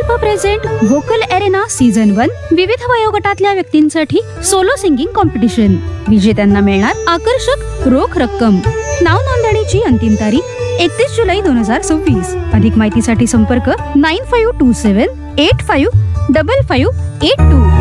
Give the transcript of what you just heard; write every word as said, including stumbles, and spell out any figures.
संकल्प present vocal arena season one विविध वयोगटातल्या व्यक्तींसाठी सोलो सिंगिंग कॉम्पिटिशन. विजेत्यांना मिळणार आकर्षक रोख रक्कम. नाव नोंदणीची अंतिम तारीख एकतीस जुलै दोन हजार सव्वीस. अधिक माहितीसाठी संपर्क nine five to seven eight five double five eight to.